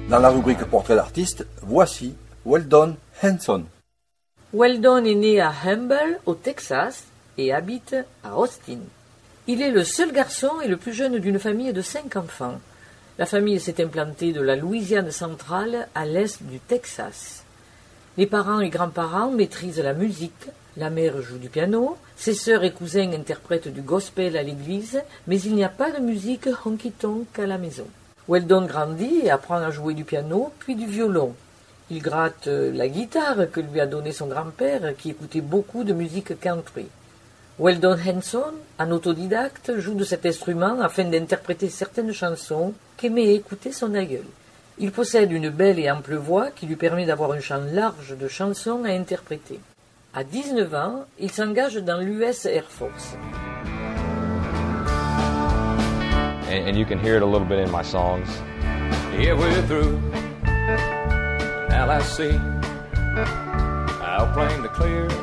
Dans la rubrique Portrait d'artiste, voici Weldon Henson. Weldon est né à Humble, au Texas, et habite à Austin. Il est le seul garçon et le plus jeune d'une famille de 5 enfants. La famille s'est implantée de la Louisiane centrale à l'est du Texas. Les parents et grands-parents maîtrisent la musique, la mère joue du piano, ses sœurs et cousins interprètent du gospel à l'église, mais il n'y a pas de musique honky-tonk à la maison. Weldon grandit et apprend à jouer du piano, puis du violon. Il gratte la guitare que lui a donnée son grand-père, qui écoutait beaucoup de musique country. Weldon Henson, un autodidacte, joue de cet instrument afin d'interpréter certaines chansons qu'aimait écouter son aïeul. Il possède une belle et ample voix qui lui permet d'avoir un champ large de chansons à interpréter. À 19 ans, il s'engage dans l'US Air Force. And you can hear it a little bit in my songs. Yeah, we're through. Now I see how plain to clear